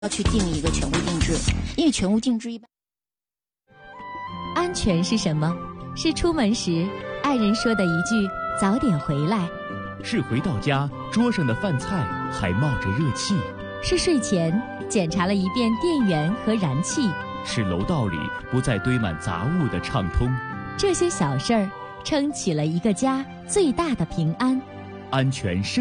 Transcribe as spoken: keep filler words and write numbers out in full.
要去定一个全屋定制，因为全屋定制一般。 安全是什么？是出门时爱人说的一句“早点回来”， 是回到家桌上的饭菜还冒着热气， 是睡前检查了一遍电源和燃气， 是楼道里不再堆满杂物的畅通。 这些小事儿撑起了一个家最大的平安。 安全生